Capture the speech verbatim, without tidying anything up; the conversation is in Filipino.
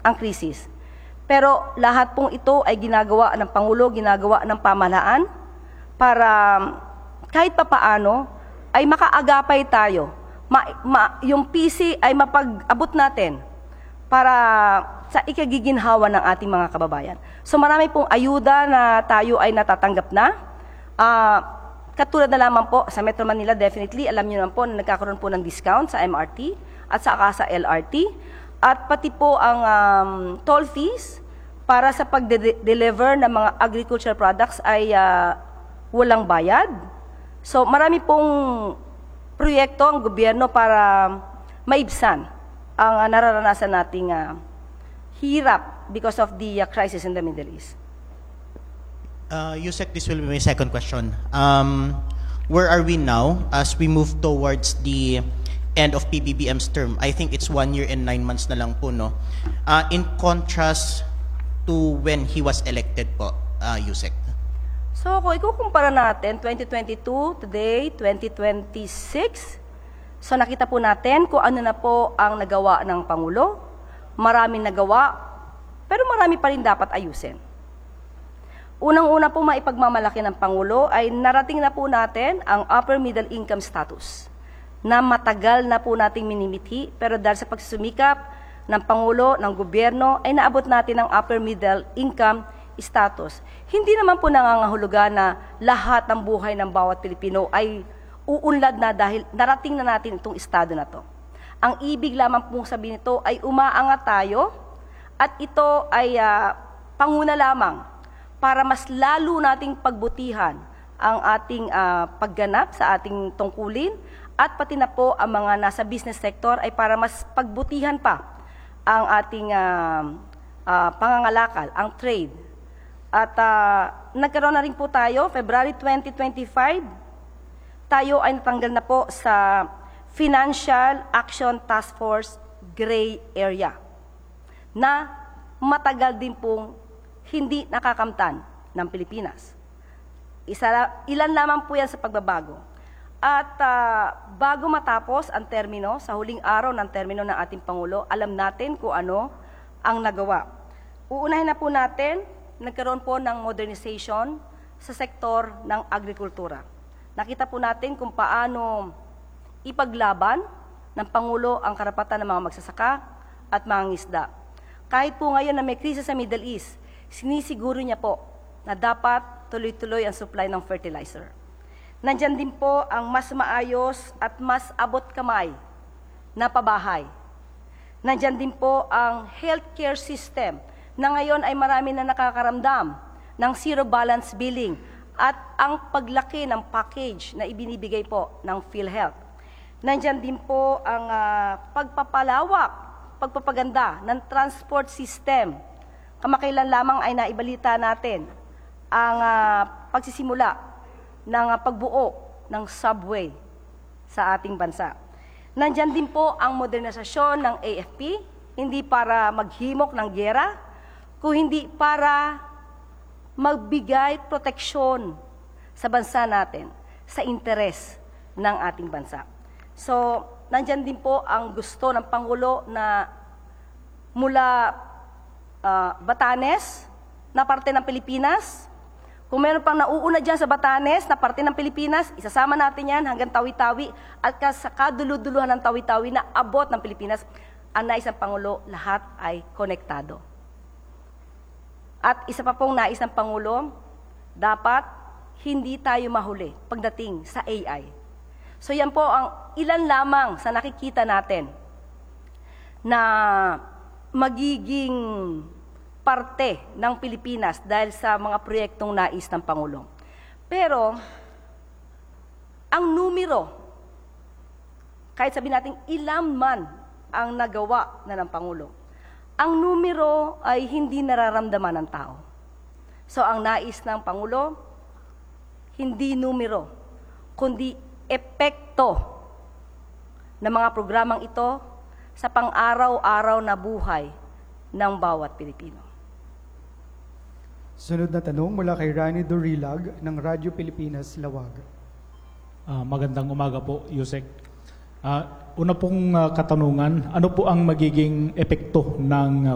ang krisis. Pero lahat pong ito ay ginagawa ng Pangulo, ginagawa ng pamahalaan para kahit papaano ay makaagapay tayo. Ma, ma, yung P C ay mapag-abot natin para sa ikagiginhawa ng ating mga kababayan. So marami pong ayuda na tayo ay natatanggap na. Uh, katulad na lamang po sa Metro Manila, definitely, alam niyo naman po na nagkakaroon po ng discount sa M R T at saka sa L R T. At pati po ang um, toll fees para sa pag-deliver ng mga agricultural products ay uh, walang bayad. So marami pong proyekto ang gobyerno para maibsan ang uh, nararanasan nating uh, hirap because of the uh, crisis in the Middle East. Uh, Yusek, this will be my second question. Um, where are we now as we move towards the end of P B B M's term? I think it's one year and nine months na lang po, no? Uh, in contrast to when he was elected po, uh, Yusek. So kung ikukumpara natin, twenty twenty-two, today, twenty twenty-six, so nakita po natin kung ano na po ang nagawa ng Pangulo. Maraming nagawa, pero marami pa rin dapat ayusin. Unang-una po maipagmamalaki ng Pangulo ay narating na po natin ang upper middle income status na matagal na po nating minimithi, pero dahil sa pagsusumikap ng Pangulo, ng gobyerno, ay naabot natin ang upper middle income status. Hindi naman po nangangahulugan na lahat ng buhay ng bawat Pilipino ay uunlad na dahil narating na natin itong estado na to. Ang ibig lamang pong sabihin nito ay umaangat tayo at ito ay uh, panguna lamang para mas lalo nating pagbutihan ang ating uh, pagganap sa ating tungkulin at pati na po ang mga nasa business sector ay para mas pagbutihan pa ang ating uh, uh, pangangalakal, ang trade. At uh, nagkaroon na rin po tayo, February twenty twenty-five, tayo ay natanggal na po sa Financial Action Task Force Gray Area na matagal din pong hindi nakakamtan ng Pilipinas. Isa, ilan lamang po yan sa pagbabago. At uh, bago matapos ang termino, sa huling araw ng termino ng ating Pangulo, alam natin kung ano ang nagawa. Uunahin na po natin, nagkaroon po ng modernization sa sektor ng agrikultura. Nakita po natin kung paano ipaglaban ng Pangulo ang karapatan ng mga magsasaka at mga ngisda. Kahit po ngayon na may krisis sa Middle East, sinisiguro niya po na dapat tuloy-tuloy ang supply ng fertilizer. Nandyan din po ang mas maayos at mas abot kamay na pabahay. Nandyan din po ang healthcare system na ngayon ay marami na nakakaramdam ng zero balance billing at ang paglaki ng package na ibinibigay po ng PhilHealth. Nandyan din po ang uh, pagpapalawak, pagpapaganda ng transport system. Kamakailan lamang ay naibalita natin ang uh, pagsisimula ng uh, pagbuo ng subway sa ating bansa. Nandyan din po ang modernisasyon ng A F P, hindi para maghimok ng gyera, kung hindi para magbigay proteksyon sa bansa natin, sa interes ng ating bansa. So, nandyan din po ang gusto ng Pangulo na mula uh, Batanes, na parte ng Pilipinas, kung meron pang nauuna dyan sa Batanes, na parte ng Pilipinas, isasama natin yan hanggang Tawi-Tawi, at sa kaduluduluhan ng Tawi-Tawi na abot ng Pilipinas, ang nais ng Pangulo, lahat ay konektado. At isa pa pong nais ng Pangulo, dapat hindi tayo mahuli pagdating sa A I. So yan po ang ilan lamang sa nakikita natin na magiging parte ng Pilipinas dahil sa mga proyektong nais ng Pangulo. Pero ang numero, kahit sabihin natin ilan man ang nagawa na ng Pangulo, ang numero ay hindi nararamdaman ng tao. So ang nais ng Pangulo, hindi numero, kundi epekto ng mga programang ito sa pang-araw-araw na buhay ng bawat Pilipino. Sunod na tanong mula kay Rani Dorilag ng Radyo Pilipinas, Lawag. Uh, magandang umaga po, Yusek. Uh, una pong uh, katanungan, ano po ang magiging epekto ng uh,